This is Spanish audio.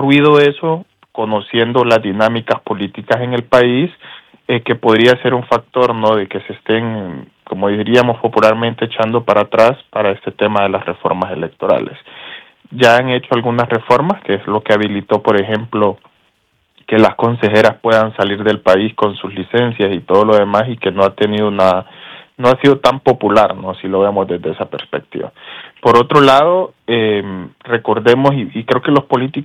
incluido eso, conociendo las dinámicas políticas en el país, que podría ser un factor, ¿no?, de que se estén, como diríamos popularmente, echando para atrás para este tema de las reformas electorales. Ya han hecho algunas reformas, que es lo que habilitó, por ejemplo, que las consejeras puedan salir del país con sus licencias y todo lo demás, y que no ha sido tan popular, ¿no?, si lo vemos desde esa perspectiva. Por otro lado, recordemos, y creo que los políticos